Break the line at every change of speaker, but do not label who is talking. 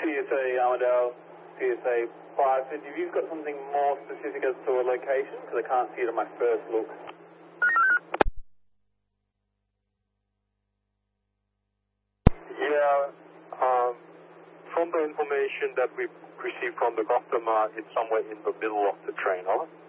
PSA Armadale, PSA 5. Have you got something more specific as to a location? Because I can't see it on my first look.
Yeah, from the information that we received from the customer, it's somewhere in the middle of the train, over.